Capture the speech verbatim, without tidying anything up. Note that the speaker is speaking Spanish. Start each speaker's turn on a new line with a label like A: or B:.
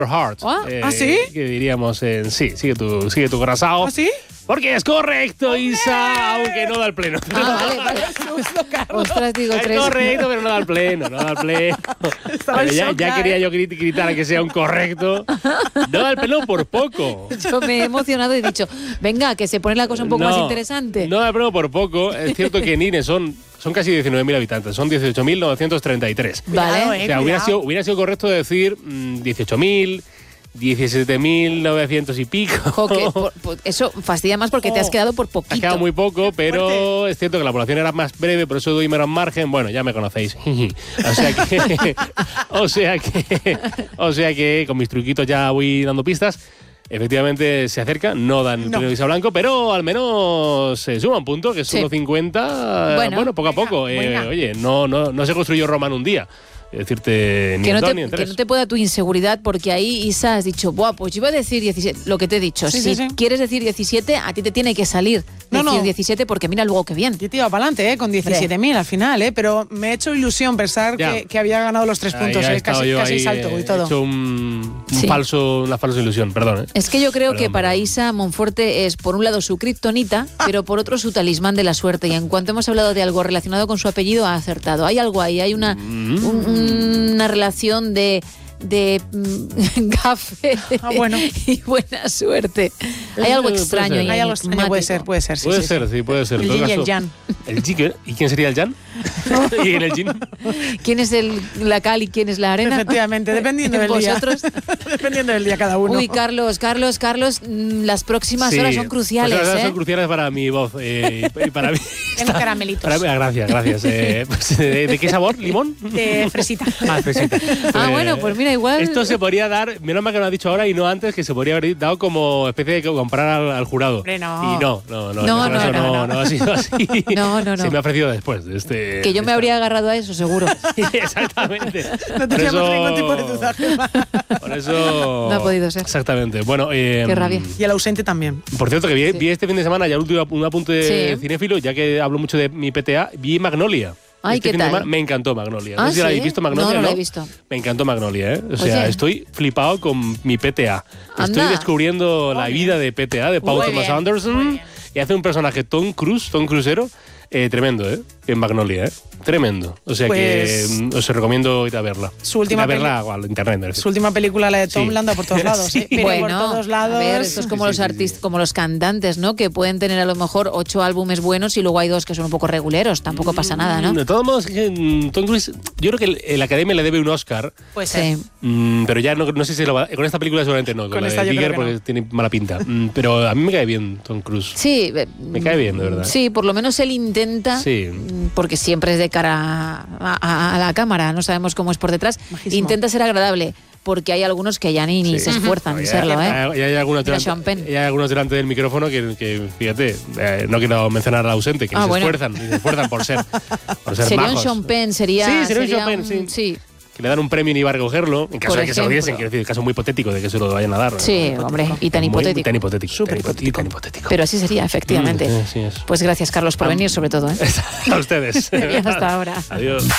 A: Heart.
B: ¿Ah,
A: eh,
B: ¿Ah sí?
A: Que diríamos en sí, sigue tu, sigue tu corazón.
B: ¿Ah sí?
A: Porque es correcto, Isa, aunque no da el pleno.
B: Ah, vale, vale. Ostras, digo
A: Es
B: tres.
A: correcto, pero no da el pleno, no da el pleno.
B: Estaba en
A: Pero ya,
B: shock,
A: ya
B: ¿eh?
A: quería yo grit- gritar a que sea un correcto. No da el pleno por poco.
B: Yo me he emocionado y he dicho, venga, que se pone la cosa un poco
A: No,
B: más interesante.
A: No da el pleno por poco. Es cierto que en Ine son, son casi diecinueve mil habitantes, son dieciocho mil novecientos treinta y tres.
B: Vale.
C: Cuidado,
A: O
C: eh,
A: sea, hubiera
C: cuidado.
A: sido, hubiera sido correcto decir mmm, dieciocho mil, diecisiete mil novecientos y pico.
B: Jo, que por- por- eso fastidia más porque te has quedado por
A: Ha
B: poquito.
A: quedado muy poco, pero
C: Fuerte.
A: es cierto que la población era más breve, por eso doy menos margen. Bueno, ya me conocéis. o sea que, o sea que, o sea que con mis truquitos ya voy dando pistas. Efectivamente se acerca, no dan el
C: No.
A: premio Isa Blanco, pero al menos se suma un punto, que es
B: Sí.
A: uno cincuenta.
B: Bueno.
A: Bueno, poco a
C: Venga,
A: poco. Eh,
C: venga.
A: oye, no, no, no se construyó Roma en un día. Es decirte, ni
B: Que
A: en
B: no,
A: dos
B: te,
A: ni en
B: que
A: tres.
B: no te pueda tu inseguridad, porque ahí, Isa, has dicho, buah, pues yo iba a decir diecisiete, lo que te he dicho.
C: Sí,
B: si
C: sí, sí.
B: quieres decir diecisiete, a ti te tiene que salir
C: No,
B: decir
C: no.
B: diecisiete, porque mira luego qué bien.
C: Yo te iba para adelante, ¿eh? Con diecisiete mil al final, ¿eh? Pero me ha hecho ilusión pensar
A: Ya.
C: que, que había ganado los tres
A: Ahí
C: puntos,
A: ha
C: ¿eh?
A: estado
C: Casi,
A: yo
C: casi
A: ahí,
C: salto
A: eh,
C: y todo.
A: He hecho un, un
B: Sí.
A: falso, una falsa ilusión, perdón. ¿eh?
B: Es que yo creo
A: Perdón,
B: que para
A: perdón.
B: Isa Monforte es, por un lado, su kriptonita, pero por otro, su talismán de la suerte. Y en cuanto hemos hablado de algo relacionado con su apellido, ha acertado. Hay algo ahí, hay una,
A: Mm.
B: un- una relación de de mm, gafe
C: Ah, bueno.
B: y buena suerte. Hay
A: Eh,
B: algo
A: puede
B: extraño
A: ser.
B: y
C: Hay algo extraño, puede ser, puede ser. Sí,
A: Puede
C: sí,
A: ser,
C: sí.
A: sí, puede ser.
C: El
A: En todo
C: yin y el
A: caso-
C: yang.
A: ¿El yin? ¿Y quién sería el Jan? ¿Y en el Yin?
B: ¿Quién es el, la cal y quién es la arena?
C: Efectivamente, dependiendo del día.
B: ¿Vosotros?
C: Dependiendo del día cada uno.
B: Uy, Carlos, Carlos, Carlos, mm, las próximas
A: Sí,
B: horas son cruciales.
A: pues las horas
B: ¿eh?
A: son cruciales para mi voz eh, y para mí.
C: Tengo caramelitos.
A: Para mí, ah, gracias, gracias. Eh, pues, ¿de, de qué sabor? ¿Limón?
C: De fresita.
A: Ah, fresita.
B: Ah,
A: Eh,
B: bueno, pues mira, igual.
A: Esto se podría dar, menos mal que lo has dicho ahora y no antes, que se podría haber dado como especie de comprar al, al jurado.
C: Hombre, no.
A: Y no, no, no.
B: No,
A: en
B: no,
A: este caso
B: no,
A: no,
C: no.
A: no ha sido así.
B: No, no, no.
A: Se me ha ofrecido después de este.
B: Que yo me
A: de
B: habría agarrado a eso, seguro.
A: esta- Exactamente.
C: No
A: Por
C: teníamos
A: eso-
C: ningún tipo de duda, Gemma.
A: Por eso.
B: No ha podido ser.
A: Exactamente. Bueno, eh,
B: Qué rabia.
C: Y el ausente también.
A: Por cierto, que vi,
B: Sí.
A: vi este fin de semana, ya el último un apunte de
B: Sí.
A: cinéfilo, ya que hablo mucho de mi P T A, vi Magnolia.
B: Ay,
A: Este
B: ¿qué
A: fin de
B: tal?
A: semana me encantó Magnolia.
B: Ah,
A: no sé si la
B: ¿sí?
A: habéis visto Magnolia.
B: No, no la he visto.
A: Me encantó Magnolia, ¿eh? O sea,
B: Oye.
A: estoy flipado con mi P T A. Estoy
B: Anda.
A: descubriendo la vida de P T A, de Paul
C: Muy
A: Thomas
C: bien, muy
A: Anderson.
C: bien.
A: Y hace un personaje Tom Cruise, Tom Cruisero, eh, tremendo, ¿eh? En Magnolia, ¿eh? Tremendo. O sea
C: Pues-
A: que mm, os recomiendo ir a verla.
C: Su última
A: Ir a verla
C: peli-
A: o al internet. me refiero.
C: Su última película, la de Tom,
A: Sí.
C: la anda por todos lados.
A: Sí.
C: ¿eh? Pero
B: Bueno,
C: por todos lados.
B: a ver, esto es como
A: Sí,
B: los
A: sí, sí,
B: artistas,
A: sí.
B: como los cantantes, ¿no? Que pueden tener a lo mejor ocho álbumes buenos y luego hay dos que son un poco reguleros. Tampoco pasa nada, ¿no?
A: De todos modos, eh, mm, Tom Cruise, yo creo que el- la Academia le debe un Oscar.
C: Pues sí.
B: Sí.
A: Mm, pero ya no, no sé si lo va, con esta película seguramente no, con,
C: Con
A: la
C: esta
A: de
C: yo creo
A: Tiger
C: que
A: porque
C: no.
A: tiene mala pinta. Mm, pero a mí me cae bien Tom Cruise.
B: Sí, eh,
A: Me cae bien, de verdad.
B: Sí, por lo menos él intenta,
A: Sí.
B: mm, porque siempre es de cara a, a- a la cámara, no sabemos cómo es por detrás,
C: Majísimo.
B: intenta ser agradable, porque hay algunos que ya ni, ni
A: Sí.
B: se esfuerzan en
A: Ya-
B: serlo, ¿eh?
A: ya- ya hay, algunos
B: Mira,
A: delante,
B: Sean Penn.
A: ya hay algunos delante del micrófono que, que, fíjate, eh, no quiero mencionar al ausente, que
B: Ah,
A: se
B: bueno.
A: esfuerzan, se esfuerzan por ser, por ser
B: Sería un
A: majos.
B: Sean Penn, sería,
A: Sí, sería un Sean Penn,
B: un-
A: sí. Que le dan un premio y ni va a recogerlo, en caso
B: Por
A: de que se lo diesen,
B: ejemplo.
A: quiero decir, el caso muy hipotético de que se lo vayan a dar.
B: Sí, hombre, y tan
A: Muy-
B: hipotético.
A: Tan hipotético.
C: Súper
A: tan hipo-
C: hipotético.
A: tan hipotético.
B: Pero así sería, efectivamente.
A: Mm, sí, sí, es.
B: Pues gracias, Carlos, por venir, sobre todo, ¿eh?
A: A ustedes.
B: Y hasta ahora.
A: Adiós.